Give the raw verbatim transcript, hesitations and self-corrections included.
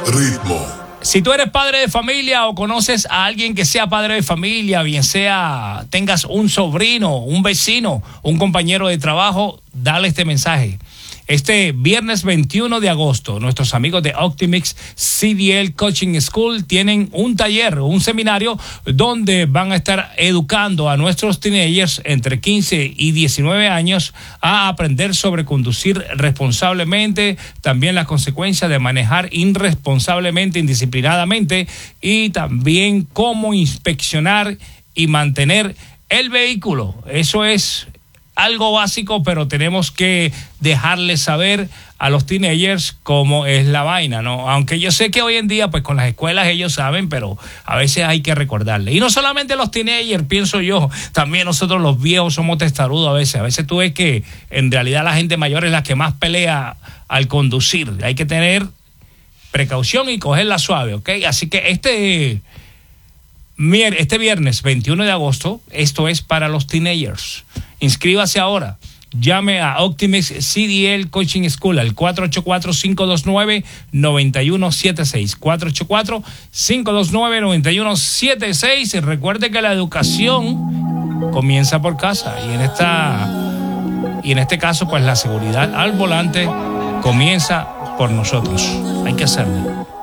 Ritmo. Si tú eres padre de familia o conoces a alguien que sea padre de familia, bien sea tengas un sobrino, un vecino, un compañero de trabajo, dale este mensaje. Este viernes veintiuno de agosto, nuestros amigos de Optimix C D L Coaching School tienen un taller, un seminario donde van a estar educando a nuestros teenagers entre quince y diecinueve años a aprender sobre conducir responsablemente, también las consecuencias de manejar irresponsablemente, indisciplinadamente, y también cómo inspeccionar y mantener el vehículo. Eso es algo básico, pero tenemos que dejarles saber a los teenagers cómo es la vaina, ¿no? Aunque yo sé que hoy en día, pues con las escuelas ellos saben, pero a veces hay que recordarles. Y no solamente los teenagers, pienso yo, también nosotros los viejos somos testarudos a veces. A veces tú ves que en realidad la gente mayor es la que más pelea al conducir. Hay que tener precaución y cogerla suave, ¿ok? Así que este... Este viernes veintiuno de agosto, esto es para los teenagers. Inscríbase ahora. Llame a Optimix C D L Coaching School al cuatro ocho cuatro, cinco dos nueve, nueve uno siete seis. cuatro ocho cuatro, cinco dos nueve, nueve uno siete seis. Y recuerde que la educación comienza por casa. Y en esta, y en este caso, pues la seguridad al volante comienza por nosotros. Hay que hacerlo.